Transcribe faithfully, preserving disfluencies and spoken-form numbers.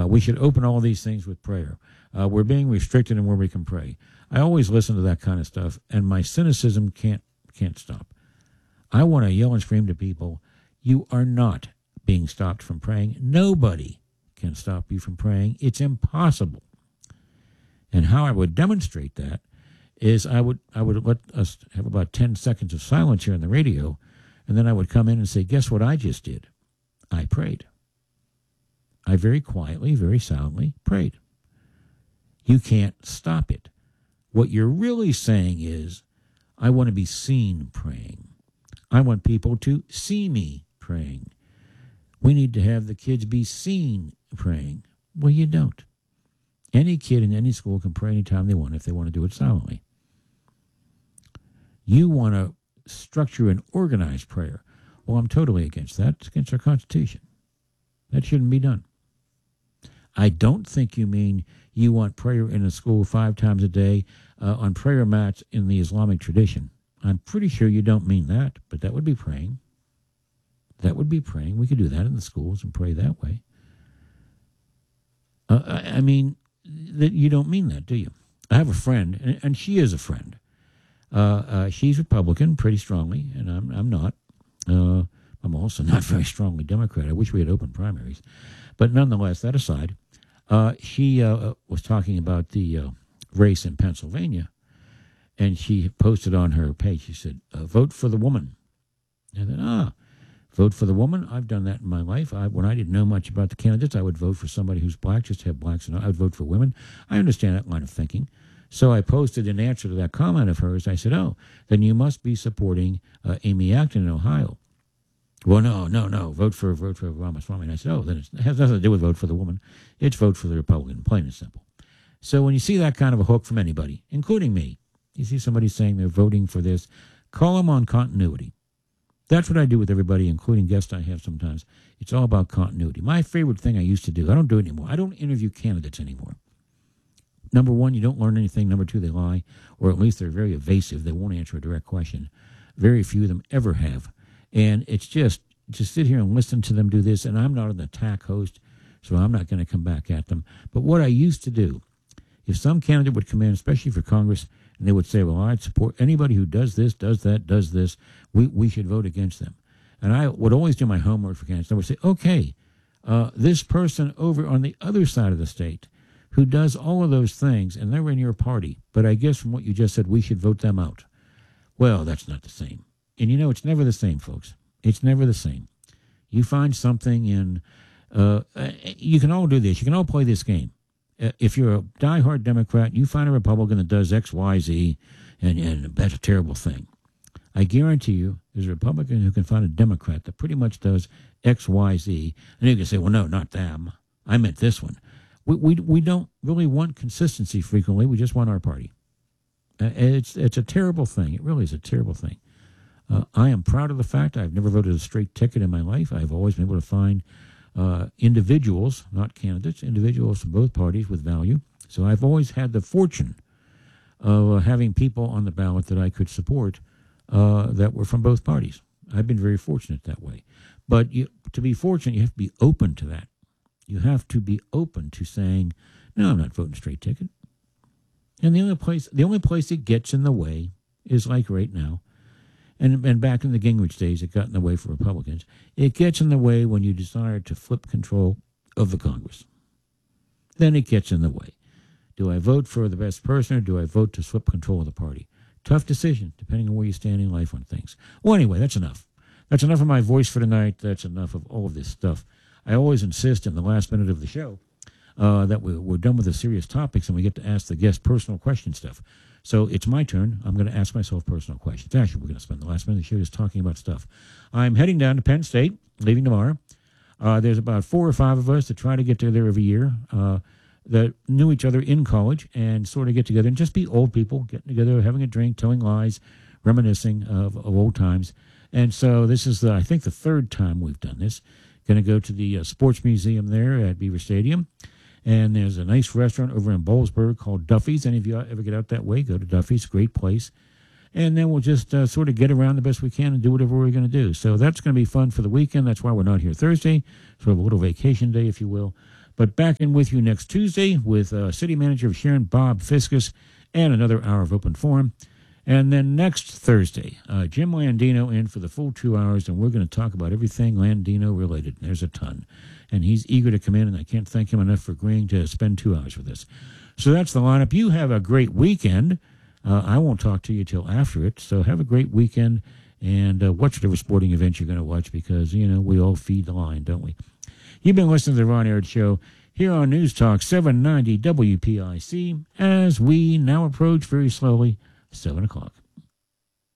we should open all these things with prayer. Uh, we're being restricted in where we can pray. I always listen to that kind of stuff, and my cynicism can't can't stop. I want to yell and scream to people, you are not being stopped from praying. Nobody can stop you from praying. It's impossible. And how I would demonstrate that is I would I would let us have about ten seconds of silence here on the radio, and then I would come in and say, guess what I just did? I prayed. I very quietly, very soundly prayed. You can't stop it. What you're really saying is, I want to be seen praying. I want people to see me praying. We need to have the kids be seen praying. Well, you don't. Any kid in any school can pray anytime they want if they want to do it silently. You want to structure and organize prayer. Well, I'm totally against that. It's against our Constitution. That shouldn't be done. I don't think you mean you want prayer in a school five times a day uh, on prayer mats in the Islamic tradition. I'm pretty sure you don't mean that, but that would be praying. That would be praying. We could do that in the schools and pray that way. Uh, I, I mean, that you don't mean that, do you? I have a friend, and, and she is a friend. Uh, uh, she's Republican pretty strongly, and I'm, I'm not. Uh, I'm also not very strongly Democrat. I wish we had open primaries. But nonetheless, that aside, uh, she uh, was talking about the uh, race in Pennsylvania, and she posted on her page, she said, uh, vote for the woman. And then, ah, vote for the woman. I've done that in my life. I, when I didn't know much about the candidates, I would vote for somebody who's black, just to have blacks, and I would vote for women. I understand that line of thinking. So I posted in answer to that comment of hers, I said, oh, then you must be supporting uh, Amy Acton in Ohio. Well, no, no, no, vote for vote for Ramaswamy. And I said, oh, then it has nothing to do with vote for the woman. It's vote for the Republican, plain and simple. So when you see that kind of a hook from anybody, including me, you see somebody saying they're voting for this, call them on continuity. That's what I do with everybody, including guests I have sometimes. It's all about continuity. My favorite thing I used to do, I don't do it anymore. I don't interview candidates anymore. Number one, you don't learn anything. Number two, they lie, or at least they're very evasive. They won't answer a direct question. Very few of them ever have. And it's just, just sit here and listen to them do this, and I'm not an attack host, so I'm not going to come back at them. But what I used to do, if some candidate would come in, especially for Congress, and they would say, well, I'd support anybody who does this, does that, does this, we, we should vote against them. And I would always do my homework for candidates. I would say, okay, uh, this person over on the other side of the state who does all of those things, and they're in your party, but I guess from what you just said, we should vote them out. Well, that's not the same. And you know, it's never the same, folks. It's never the same. You find something in, uh, you can all do this. You can all play this game. Uh, if you're a diehard Democrat, you find a Republican that does X, Y, Z, and, and that's a terrible thing. I guarantee you there's a Republican who can find a Democrat that pretty much does X, Y, Z, and you can say, well, no, not them. I meant this one. We, we, we don't really want consistency frequently. We just want our party. Uh, it's, it's a terrible thing. It really is a terrible thing. Uh, I am proud of the fact I've never voted a straight ticket in my life. I've always been able to find uh, individuals, not candidates, individuals from both parties with value. So I've always had the fortune of uh, having people on the ballot that I could support uh, that were from both parties. I've been very fortunate that way. But you, to be fortunate, you have to be open to that. You have to be open to saying, no, I'm not voting a straight ticket. And the only place, the only place it gets in the way is like right now. And, and back in the Gingrich days, it got in the way for Republicans. It gets in the way when you desire to flip control of the Congress. Then it gets in the way. Do I vote for the best person, or do I vote to flip control of the party? Tough decision, depending on where you stand in life on things. Well, anyway, that's enough. That's enough of my voice for tonight. That's enough of all of this stuff. I always insist in the last minute of the show uh, that we, we're done with the serious topics and we get to ask the guest personal question stuff. So it's my turn. I'm going to ask myself personal questions. Actually, we're going to spend the last minute of the show just talking about stuff. I'm heading down to Penn State, leaving tomorrow. Uh, there's about four or five of us that try to get there every year uh, that knew each other in college and sort of get together and just be old people, getting together, having a drink, telling lies, reminiscing of, of old times. And so this is, the, I think, the third time we've done this. Going to go to the uh, sports museum there at Beaver Stadium. And there's a nice restaurant over in Bowlesburg called Duffy's. Any of you ever get out that way, go to Duffy's. Great place. And then we'll just uh, sort of get around the best we can and do whatever we're going to do. So that's going to be fun for the weekend. That's why we're not here Thursday. Sort of a little vacation day, if you will. But back in with you next Tuesday with uh, City Manager of Sharon, Bob Fiscus, and another hour of open forum. And then next Thursday, uh, Jim Landino in for the full two hours, and we're going to talk about everything Landino related. There's a ton. And he's eager to come in, and I can't thank him enough for agreeing to spend two hours with us. So that's the lineup. You have a great weekend. Uh, I won't talk to you till after it, so have a great weekend, and uh, watch whatever sporting event you're going to watch because, you know, we all feed the line, don't we? You've been listening to the Ron Aird Show here on News Talk seven ninety W P I C as we now approach very slowly seven o'clock.